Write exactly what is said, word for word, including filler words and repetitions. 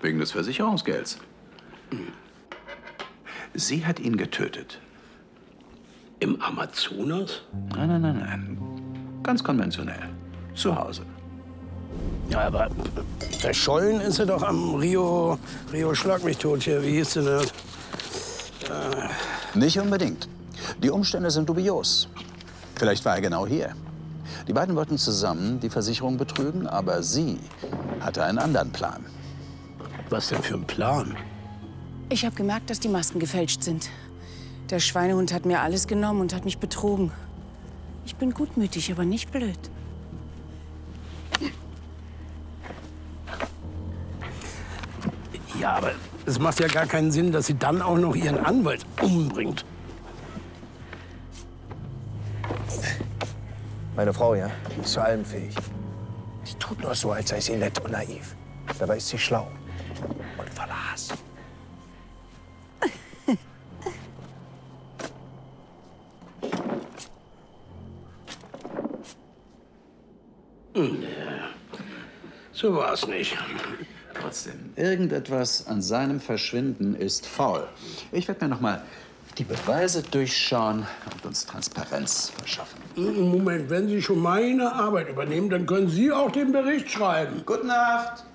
Wegen des Versicherungsgelds. Sie hat ihn getötet. Im Amazonas? Nein, nein, nein, nein. Ganz konventionell. Zu Hause. Ja, aber verschollen ist er doch am Rio, Rio Schlag mich tot hier. Wie hieß denn das? Äh. Nicht unbedingt. Die Umstände sind dubios. Vielleicht war er genau hier. Die beiden wollten zusammen die Versicherung betrügen, aber sie hatte einen anderen Plan. Was denn für ein Plan? Ich habe gemerkt, dass die Masken gefälscht sind. Der Schweinehund hat mir alles genommen und hat mich betrogen. Ich bin gutmütig, aber nicht blöd. Ja, aber es macht ja gar keinen Sinn, dass sie dann auch noch ihren Anwalt umbringt. Meine Frau, ja, die ist zu allem fähig. Die tut nur so, als sei sie nett und naiv. Dabei ist sie schlau und voller Hass. Hm, so war's nicht. Trotzdem, irgendetwas an seinem Verschwinden ist faul. Ich werde mir noch mal die Beweise durchschauen und uns Transparenz verschaffen. Moment, wenn Sie schon meine Arbeit übernehmen, dann können Sie auch den Bericht schreiben. Gute Nacht.